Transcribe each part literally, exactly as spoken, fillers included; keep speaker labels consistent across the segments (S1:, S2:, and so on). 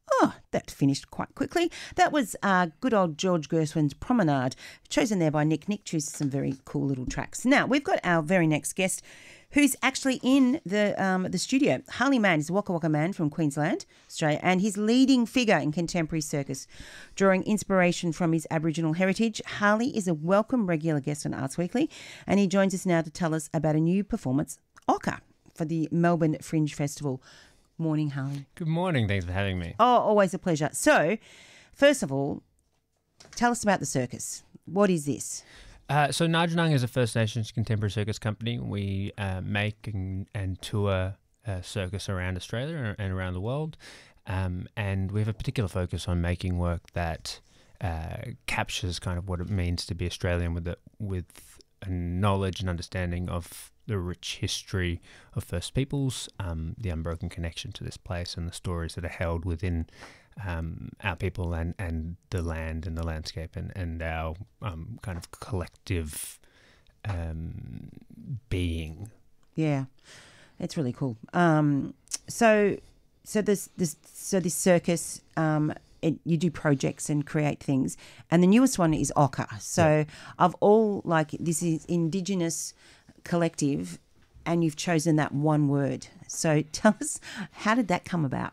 S1: Oh, that finished quite quickly. That was uh, good old George Gershwin's Promenade, chosen there by Nick. Nick chooses some very cool little tracks. Now, we've got our very next guest who's actually in the um, the studio. Harley Mann is a Waka Waka man from Queensland, Australia, and he's leading figure in contemporary circus, drawing inspiration from his Aboriginal heritage. Harley is a welcome regular guest on Arts Weekly, and he joins us now to tell us about a new performance, Ocker, for the Melbourne Fringe Festival. Morning, Harley.
S2: Good morning. Thanks for having me.
S1: Oh, always a pleasure. So, first of all, tell us about the circus. What is this?
S2: Uh, so Nardjinang is a First Nations contemporary circus company. We uh, make and, and tour uh, circus around Australia and around the world. Um, and we have a particular focus on making work that uh, captures kind of what it means to be Australian with a, with a knowledge and understanding of the rich history of First Peoples, um, the unbroken connection to this place and the stories that are held within um, our people and, and the land and the landscape and, and our um, kind of collective um, being.
S1: Yeah, it's really cool. Um, so, so this, this, so this circus, um, it, you do projects and create things, and the newest one is Ocker. So, yeah. Of all, like, this is Indigenous collective, and you've chosen that one word. So tell us, how did that come about?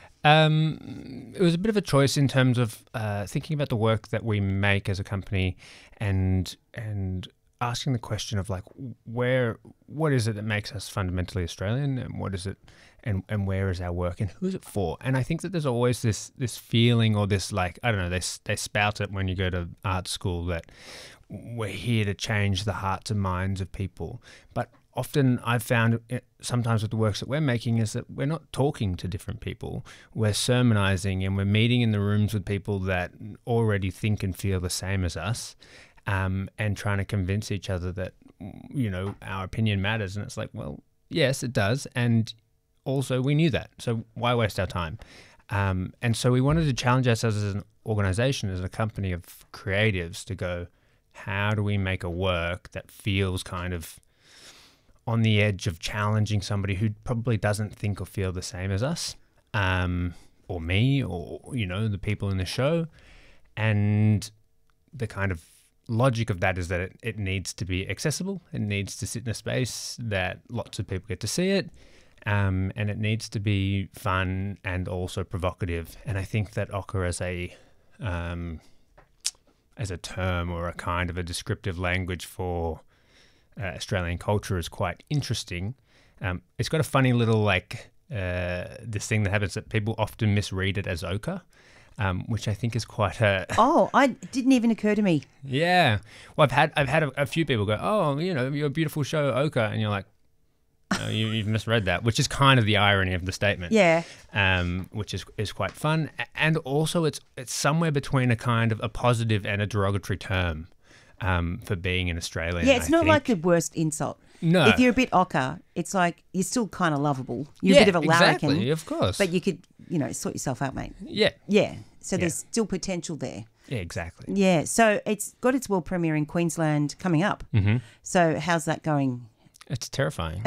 S2: Um, it was a bit of a choice in terms of uh, thinking about the work that we make as a company, and and asking the question of like where what is it that makes us fundamentally Australian, and what is it, and and where is our work, and who is it for? And I think that there's always this this feeling or this like I don't know they they spout it when you go to art school that we're here to change the hearts and minds of people. But often I've found it, sometimes with the works that we're making is that we're not talking to different people. We're sermonizing and we're meeting in the rooms with people that already think and feel the same as us, um, and trying to convince each other that, you know, our opinion matters. And it's like, well, yes, it does. And also we knew that. So why waste our time? Um, and so we wanted to challenge ourselves as an organization, as a company of creatives to go, how do we make a work that feels kind of on the edge of challenging somebody who probably doesn't think or feel the same as us, um, or me, or, you know, the people in the show. And the kind of logic of that is that it, it needs to be accessible. It needs to sit in a space that lots of people get to see it. Um, and it needs to be fun and also provocative. And I think that Ocker as a... Um, as a term or a kind of a descriptive language for uh, Australian culture is quite interesting. Um, it's got a funny little like uh, this thing that happens that people often misread it as ochre, um, which I think is quite a...
S1: Oh, I didn't even occur to me.
S2: Yeah. Well, I've had I've had a, a few people go, oh, you know, your beautiful show, ochre, and you're like, no, you, you've misread that, which is kind of the irony of the statement.
S1: Yeah.
S2: Um, which is is quite fun, and also it's it's somewhere between a kind of a positive and a derogatory term um, for being an Australian.
S1: Yeah, it's
S2: I
S1: not
S2: think.
S1: like the worst insult.
S2: No.
S1: If you're a bit ochre, it's like you're still kind of lovable. You're
S2: yeah,
S1: a bit of a larrikin.
S2: exactly, of course.
S1: But you could, you know, sort yourself out, mate.
S2: Yeah.
S1: Yeah. So
S2: Yeah.
S1: there's still potential there.
S2: Yeah, exactly.
S1: Yeah. So it's got its world premiere in Queensland coming up.
S2: Mm-hmm.
S1: So how's that going?
S2: It's terrifying.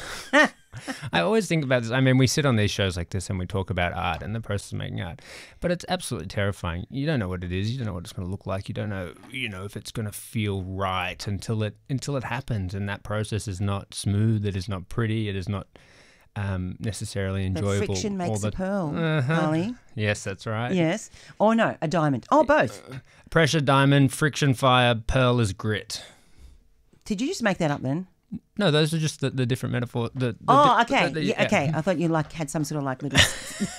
S2: I always think about this. I mean, we sit on these shows like this and we talk about art and the process of making art, but it's absolutely terrifying. You don't know what it is. You don't know what it's going to look like. You don't know, you know, if it's going to feel right until it until it happens. And that process is not smooth. It is not pretty. It is not um, necessarily enjoyable.
S1: But friction makes
S2: the,
S1: a pearl,
S2: uh-huh.
S1: Harley.
S2: Yes, that's right.
S1: Yes. Or no, a diamond. Oh, both.
S2: Pressure diamond, friction fire, pearl is grit.
S1: Did you just make that up then?
S2: No, those are just the, the different metaphor. The, the
S1: oh,
S2: di-
S1: okay.
S2: the- the-
S1: yeah, okay. I thought you like had some sort of like little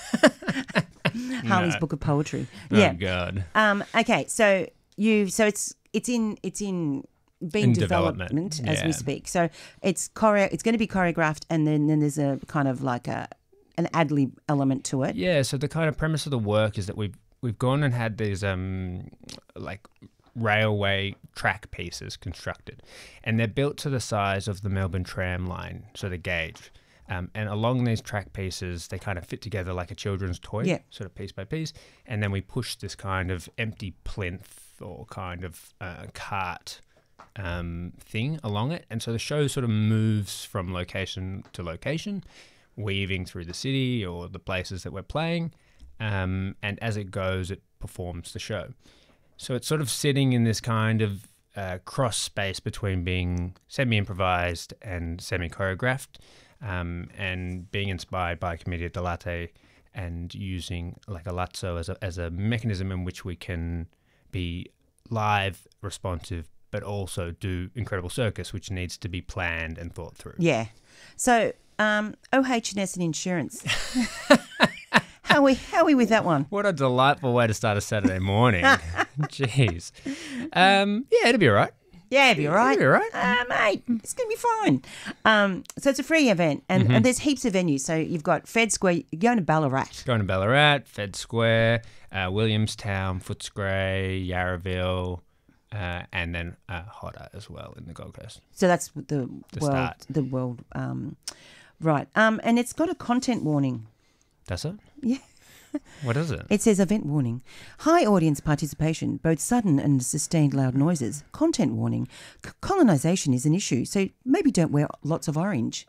S1: Harley's
S2: No.
S1: book of poetry.
S2: Oh,
S1: Yeah.
S2: God.
S1: Um. Okay. So you. So it's it's in it's in being
S2: In
S1: development,
S2: development,
S1: as we
S2: yeah.
S1: speak. So it's choreo. It's going to be choreographed, and then then there's a kind of like a an ad lib element to it.
S2: Yeah, so the kind of premise of the work is that we've we've gone and had these um like railway track pieces constructed, and they're built to the size of the Melbourne tram line, so the gauge. Um, and along these track pieces, they kind of fit together like a children's toy,
S1: Yeah.
S2: sort of piece by piece. And then we push this kind of empty plinth or kind of uh, cart um, thing along it. And so the show sort of moves from location to location, weaving through the city or the places that we're playing. um, and as it goes, it performs the show. So it's sort of sitting in this kind of uh, cross space between being semi-improvised and semi-choreographed, um, and being inspired by Commedia dell'arte and using like a lazzo as a, as a mechanism in which we can be live, responsive, but also do incredible circus, which needs to be planned and thought through.
S1: Yeah. So um, O H and S and insurance. How are we, how are we with that one?
S2: What a delightful way to start a Saturday morning. Jeez. Um, yeah, it'll be all right.
S1: Yeah, it'll be all right.
S2: It'll be all right.
S1: Uh, mate, it's going to be fine. Um, so it's a free event, and,
S2: Mm-hmm.
S1: and there's heaps of venues. So you've got Fed Square, you're going to Ballarat.
S2: Going to Ballarat, Fed Square, uh, Williamstown, Footscray, Yarraville, uh, and then uh, Hodder as well in the Gold Coast.
S1: So that's the,
S2: The
S1: world.
S2: start.
S1: The world. Um, right. Um, and it's got a content warning.
S2: That's it?
S1: Yeah.
S2: What is it?
S1: It says event warning. High audience participation, both sudden and sustained loud noises. Content warning. C- colonisation is an issue, so maybe don't wear lots of orange.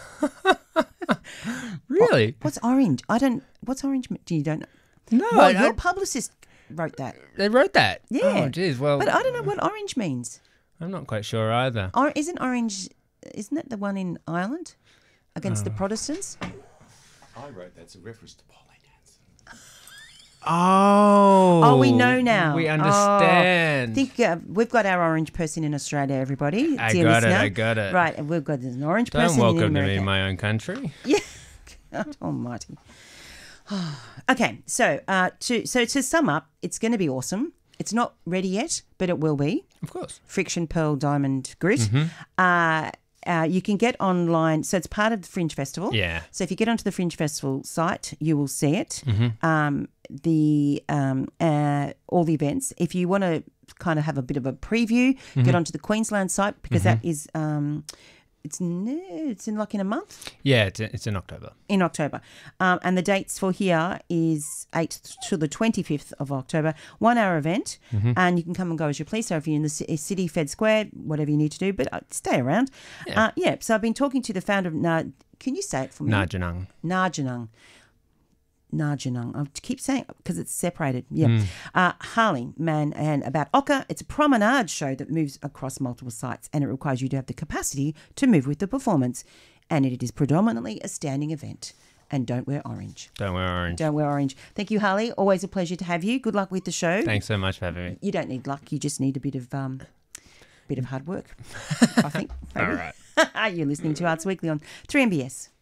S2: Really?
S1: What's orange? I don't. What's orange? Do you don't know?
S2: No,
S1: Well,
S2: I-
S1: your publicist wrote that.
S2: they wrote that.
S1: Yeah.
S2: Oh, geez. Well,
S1: But I don't know what orange means.
S2: I'm not quite sure either.
S1: Or, isn't orange? Isn't that the one in Ireland against
S2: Uh.
S1: the Protestants?
S3: I wrote that's a reference to Polly Dance.
S2: Oh.
S1: Oh, we know now.
S2: We
S1: Oh,
S2: understand.
S1: I think uh, we've got our orange person in Australia, everybody.
S2: I
S1: dear
S2: got it,
S1: listener.
S2: I got it.
S1: Right, and we've got an orange
S2: Don't
S1: person
S2: welcome
S1: in
S2: to
S1: America.
S2: me in my own country.
S1: Yeah, God Almighty. Okay, so uh, to so to sum up, it's going to be awesome. It's not ready yet, but it will be.
S2: Of course.
S1: Friction Pearl Diamond Grit.
S2: Mm-hmm.
S1: Uh, uh, you can get online. So it's part of the Fringe Festival.
S2: Yeah.
S1: So if you get onto the Fringe Festival site, you will see it.
S2: Mm-hmm.
S1: Um, the um, uh, all the events. If you want to kind of have a bit of a preview,
S2: Mm-hmm.
S1: get onto the Queensland site because that is um, it's ne- it's in like in a month.
S2: Yeah, it's, it's in October.
S1: In October. Um, and the dates for here is eighth to the twenty-fifth of October, one hour event.
S2: Mm-hmm.
S1: And you can come and go as you please. So if you're in the ci- city, Fed Square, whatever you need to do, but uh, stay around.
S2: Yeah.
S1: Uh, yeah. So I've been talking to the founder of, Na- can you say it for me?
S2: Narjanung.
S1: Narjanung. Narjanung. I keep saying it because it's separated. Yeah.
S2: Mm.
S1: Uh, Harley, Man, and About Ocker. It's a promenade show that moves across multiple sites and it requires you to have the capacity to move with the performance. And it is predominantly a standing event. And don't wear orange.
S2: Don't wear orange.
S1: Don't wear orange. Thank you, Harley. Always a pleasure to have you. Good luck with the show.
S2: Thanks so much for having me.
S1: You don't need luck. You just need a bit of um, bit of hard work. I think.
S2: All
S1: maybe.
S2: right.
S1: You're listening to Arts Weekly on three M B S.